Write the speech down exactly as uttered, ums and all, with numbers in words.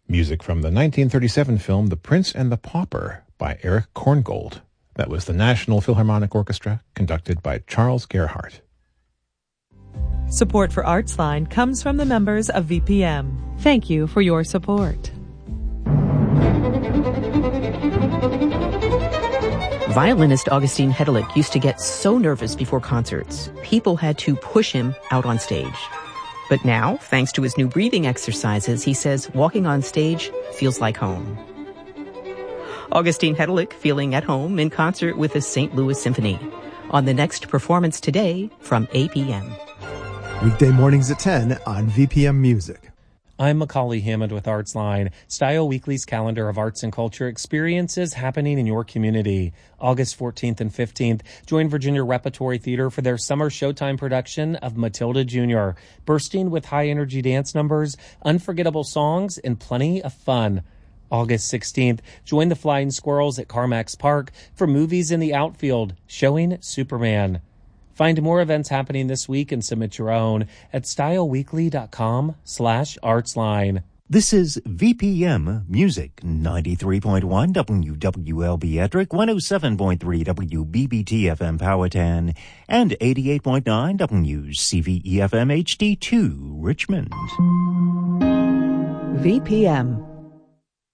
Music from the nineteen thirty-seven film The Prince and the Pauper by Erich Korngold. That was the National Philharmonic Orchestra, conducted by Charles Gerhardt. Support for ArtsLine comes from the members of V P M. Thank you for your support. Violinist Augustin Hedelick used to get so nervous before concerts, people had to push him out on stage. But now, thanks to his new breathing exercises, he says walking on stage feels like home. Augustin Hedelick feeling at home in concert with the Saint Louis Symphony on the next Performance Today from A P M. Weekday mornings at ten on V P M Music. I'm Macaulay Hammond with ArtsLine, Style Weekly's calendar of arts and culture experiences happening in your community. August fourteenth and fifteenth, join Virginia Repertory Theater for their summer Showtime production of Matilda Junior, bursting with high-energy dance numbers, unforgettable songs, and plenty of fun. August sixteenth, join the Flying Squirrels at Carmax Park for Movies in the Outfield, showing Superman. Find more events happening this week and submit your own at styleweekly.com slash artsline. This is V P M Music, ninety-three point one W W L B Ettrick, one oh seven point three W B B T F M Powhatan, and eighty-eight point nine W C V E F M H D two Richmond. V P M.